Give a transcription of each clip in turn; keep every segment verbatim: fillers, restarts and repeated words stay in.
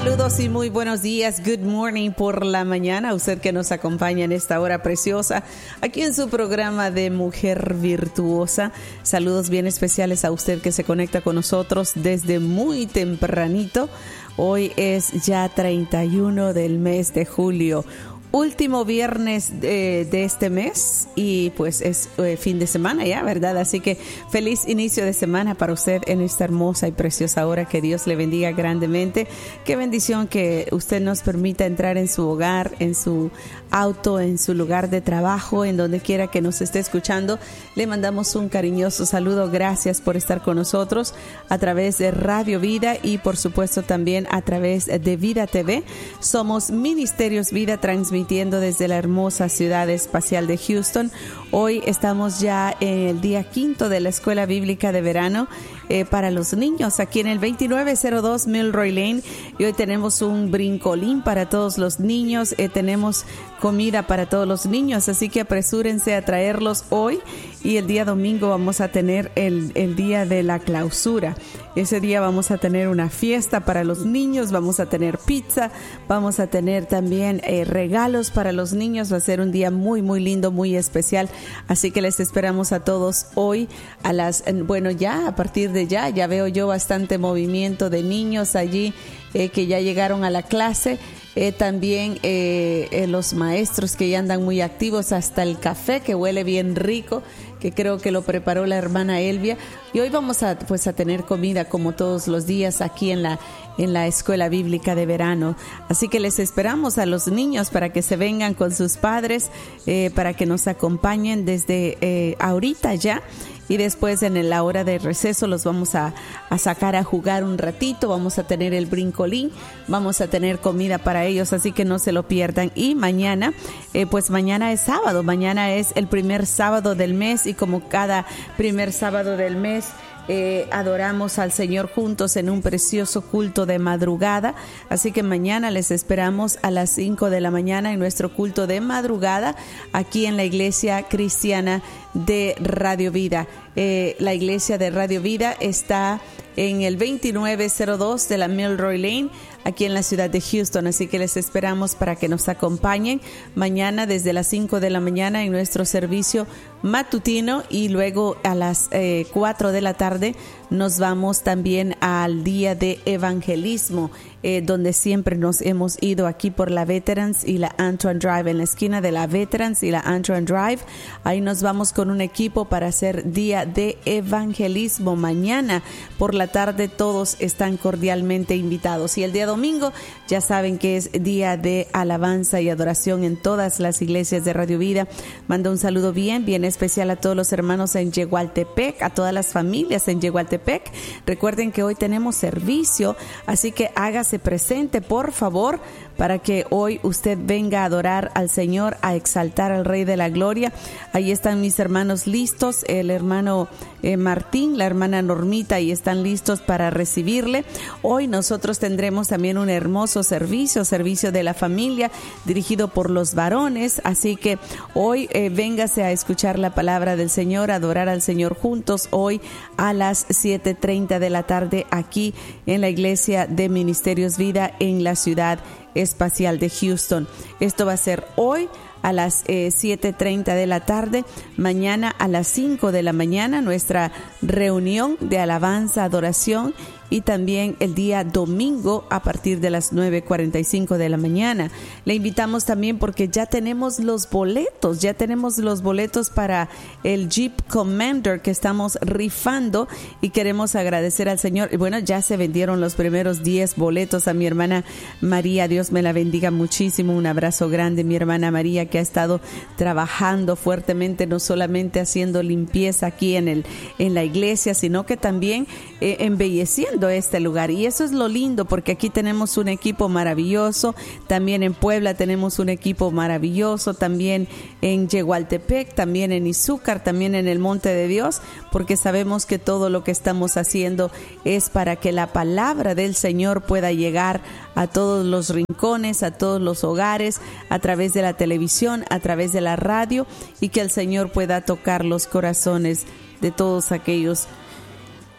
Saludos y muy buenos días. Good morning por la mañana. Usted que nos acompaña en esta hora preciosa aquí en su programa de Mujer Virtuosa. Saludos bien especiales a usted que se conecta con nosotros desde muy tempranito. Hoy es ya treinta y uno del mes de julio. Último viernes de, de este mes y pues es eh, fin de semana ya, ¿verdad? Así que feliz inicio de semana para usted en esta hermosa y preciosa hora. Que Dios le bendiga grandemente. Qué bendición que usted nos permita entrar en su hogar, en su auto, en su lugar de trabajo, en donde quiera que nos esté escuchando. Le mandamos un cariñoso saludo. Gracias por estar con nosotros a través de Radio Vida y por supuesto también a través de Vida T V. Somos Ministerios Vida, transmitiendo desde la hermosa ciudad espacial de Houston. Hoy estamos ya en el día quinto de la Escuela Bíblica de Verano eh, para los niños aquí en el veintinueve cero dos Milroy Lane, y hoy tenemos un brincolín para todos los niños, eh, tenemos comida para todos los niños, así que apresúrense a traerlos hoy, y el día domingo vamos a tener el, el día de la clausura. Ese día vamos a tener una fiesta para los niños, vamos a tener pizza, vamos a tener también eh, regalos para los niños. Va a ser un día muy muy lindo, muy especial, así que les esperamos a todos hoy a las, bueno, ya a partir de ya, ya veo yo bastante movimiento de niños allí eh, que ya llegaron a la clase. Eh, también eh, eh, los maestros que ya andan muy activos, hasta el café que huele bien rico, que creo que lo preparó la hermana Elvia. Y hoy vamos a pues a tener comida como todos los días aquí en la en la Escuela Bíblica de Verano. Así que les esperamos a los niños para que se vengan con sus padres, eh, para que nos acompañen desde eh, ahorita ya. Y después en la hora de receso los vamos a, a sacar a jugar un ratito. Vamos a tener el brincolín, vamos a tener comida para ellos, así que no se lo pierdan. Y mañana, eh, pues mañana es sábado, mañana es el primer sábado del mes, y como cada primer sábado del mes, Eh, adoramos al Señor juntos en un precioso culto de madrugada. Así que mañana les esperamos a las cinco de la mañana en nuestro culto de madrugada aquí en la Iglesia Cristiana de Radio Vida. Eh, la Iglesia de Radio Vida está en el veintinueve cero dos de la Milroy Lane, aquí en la ciudad de Houston. Así que les esperamos para que nos acompañen mañana desde las cinco de la mañana en nuestro servicio matutino, y luego a las eh, cuatro de la tarde nos vamos también al día de evangelismo, eh, donde siempre nos hemos ido aquí por la Veterans y la Antoine Drive, en la esquina de la Veterans y la Antoine Drive. Ahí nos vamos con un equipo para hacer día de evangelismo. Mañana por la tarde todos están cordialmente invitados. Y el día domingo ya saben que es día de alabanza y adoración en todas las iglesias de Radio Vida. Mando un saludo bien, bien especial a todos los hermanos en Yegualtepec, a todas las familias en Yegualtepec. Recuerden que hoy tenemos servicio, así que hágase presente, por favor, para que hoy usted venga a adorar al Señor, a exaltar al Rey de la Gloria. Ahí están mis hermanos listos, el hermano eh, Martín, la hermana Normita, y están listos para recibirle. Hoy nosotros tendremos también un hermoso servicio, servicio de la familia, dirigido por los varones, así que hoy eh, véngase a escuchar la palabra del Señor, a adorar al Señor juntos, hoy a las siete treinta de la tarde aquí en la Iglesia de Ministerios Vida en la ciudad espacial de Houston. Esto va a ser hoy a las eh, siete treinta de la tarde. Mañana a las cinco de la mañana nuestra reunión de alabanza, adoración, y también el día domingo a partir de las nueve cuarenta y cinco de la mañana. Le invitamos también porque ya tenemos los boletos, ya tenemos los boletos para el Jeep Commander que estamos rifando, y queremos agradecer al Señor. Y bueno, ya se vendieron los primeros diez boletos. A mi hermana María, Dios me la bendiga muchísimo, un abrazo grande, mi hermana María, que ha estado trabajando fuertemente, no solamente haciendo limpieza aquí en el en la iglesia, sino que también eh, embelleciendo este lugar. Y eso es lo lindo, porque aquí tenemos un equipo maravilloso, también en Puebla tenemos un equipo maravilloso, también en Yegualtepec, también en Izúcar, también en el Monte de Dios, porque sabemos que todo lo que estamos haciendo es para que la palabra del Señor pueda llegar a todos los rincones, a todos los hogares, a través de la televisión, a través de la radio, y que el Señor pueda tocar los corazones de todos aquellos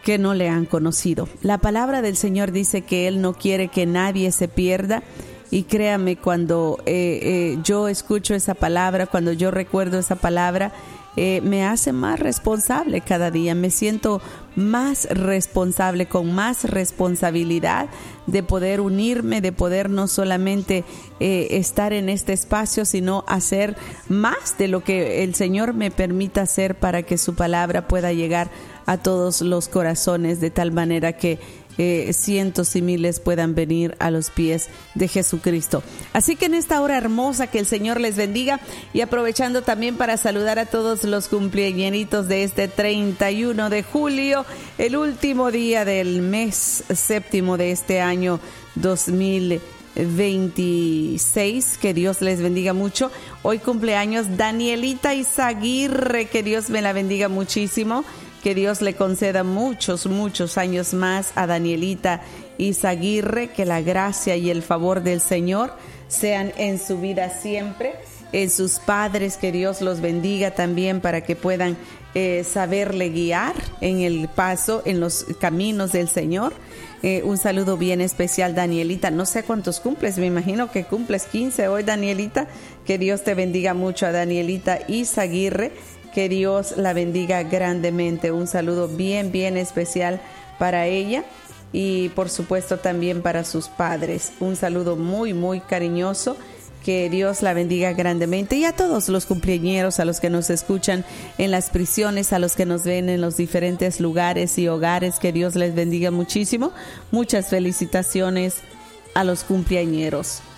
que no le han conocido. La palabra del Señor dice que Él no quiere que nadie se pierda. Y créame, cuando eh, eh, yo escucho esa palabra, cuando yo recuerdo esa palabra, eh, me hace más responsable cada día. Me siento más responsable, con más responsabilidad de poder unirme, de poder no solamente eh, estar en este espacio, sino hacer más de lo que el Señor me permita hacer para que su palabra pueda llegar a todos los corazones, de tal manera que Eh, cientos y miles puedan venir a los pies de Jesucristo. Así que en esta hora hermosa, que el Señor les bendiga, y aprovechando también para saludar a todos los cumpleañeritos de este treinta y uno de julio, el último día del mes séptimo de este año dos mil veintiséis. Que Dios les bendiga mucho. Hoy cumpleaños Danielita Izaguirre, que Dios me la bendiga muchísimo. Que Dios le conceda muchos, muchos años más a Danielita Izaguirre. Que la gracia y el favor del Señor sean en su vida siempre. En sus padres, que Dios los bendiga también para que puedan eh, saberle guiar en el paso, en los caminos del Señor. Eh, un saludo bien especial, Danielita. No sé cuántos cumples, me imagino que cumples quince hoy, Danielita. Que Dios te bendiga mucho a Danielita Izaguirre. Que Dios la bendiga grandemente. Un saludo bien, bien especial para ella y por supuesto también para sus padres. Un saludo muy, muy cariñoso. Que Dios la bendiga grandemente. Y a todos los cumpleañeros, a los que nos escuchan en las prisiones, a los que nos ven en los diferentes lugares y hogares, que Dios les bendiga muchísimo. Muchas felicitaciones a los cumpleañeros.